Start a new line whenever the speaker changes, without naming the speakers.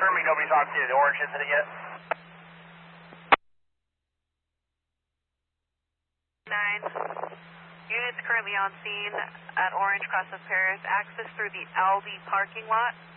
confirming nobody's on scene of the orange incident yet.
9. Units currently on scene at Orange Cross of Paris. Access through the Aldi parking lot.